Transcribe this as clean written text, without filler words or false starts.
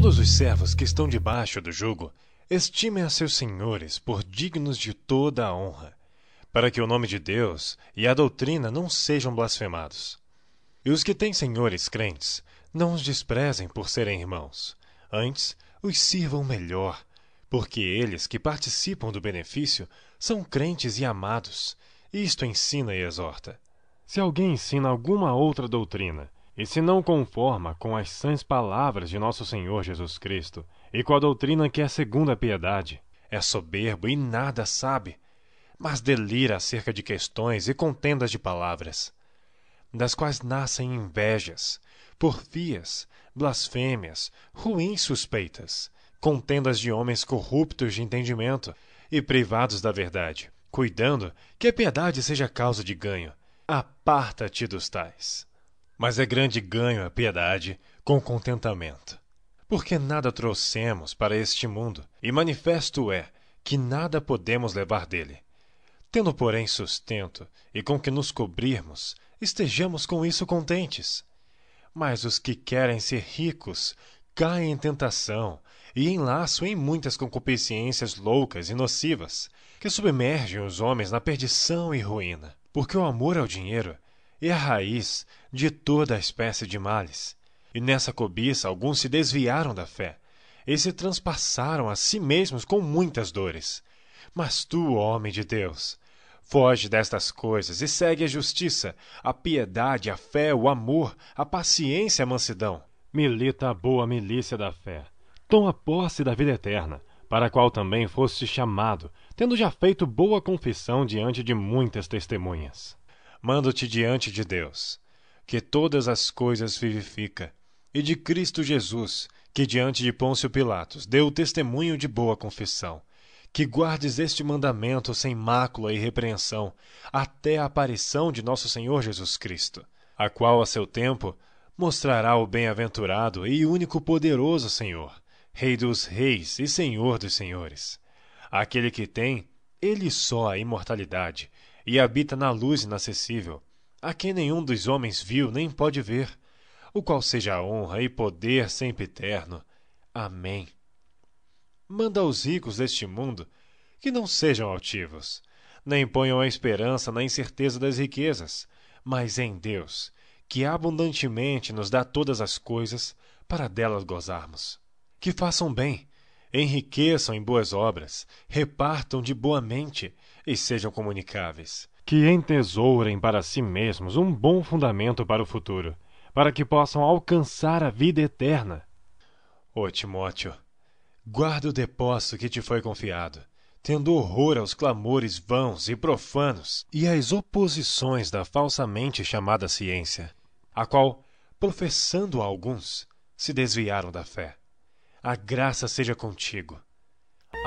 todos os servos que estão debaixo do jugo estimem a seus senhores por dignos de toda a honra, para que o nome de Deus e a doutrina não sejam blasfemados. E os que têm senhores crentes, não os desprezem por serem irmãos, antes os sirvam melhor, porque eles que participam do benefício são crentes e amados. Isto ensina e exorta. Se alguém ensina alguma outra doutrina, e se não conforma com as sãs palavras de nosso Senhor Jesus Cristo, e com a doutrina que é segundo a piedade, é soberbo e nada sabe, mas delira acerca de questões e contendas de palavras, das quais nascem invejas, porfias, blasfêmias, ruins suspeitas, contendas de homens corruptos de entendimento e privados da verdade, cuidando que a piedade seja causa de ganho. Aparta-te dos tais. Mas é grande ganho a piedade com contentamento. Porque nada trouxemos para este mundo, e manifesto é que nada podemos levar dele. Tendo, porém, sustento e com que nos cobrirmos, estejamos com isso contentes. Mas os que querem ser ricos caem em tentação e em laço em muitas concupiscências loucas e nocivas, que submergem os homens na perdição e ruína. Porque o amor ao dinheiro é a raiz de toda a espécie de males. E nessa cobiça alguns se desviaram da fé e se transpassaram a si mesmos com muitas dores. Mas tu, homem de Deus, foge destas coisas e segue a justiça, a piedade, a fé, o amor, a paciência e a mansidão. milita a boa milícia da fé. Toma posse da vida eterna, para a qual também foste chamado, tendo já feito boa confissão diante de muitas testemunhas. Mando-te diante de Deus, que todas as coisas vivifica, e de Cristo Jesus, que diante de Pôncio Pilatos deu testemunho de boa confissão, que guardes este mandamento sem mácula e repreensão, até a aparição de nosso Senhor Jesus Cristo, a qual a seu tempo mostrará o bem-aventurado e único poderoso Senhor, Rei dos reis e Senhor dos senhores, aquele que tem, ele só, a imortalidade, e habita na luz inacessível, a quem nenhum dos homens viu nem pode ver, o qual seja a honra e poder sempre eterno. Amém. Manda aos ricos deste mundo que não sejam altivos, nem ponham a esperança na incerteza das riquezas, mas em Deus, que abundantemente nos dá todas as coisas para delas gozarmos. Que façam bem, enriqueçam em boas obras, repartam de boa mente e sejam comunicáveis. Que entesourem para si mesmos um bom fundamento para o futuro, para que possam alcançar a vida eterna. Ó Timóteo, guarda o depósito que te foi confiado, tendo horror aos clamores vãos e profanos e às oposições da falsamente chamada ciência, a qual, professando alguns, se desviaram da fé. A graça seja contigo.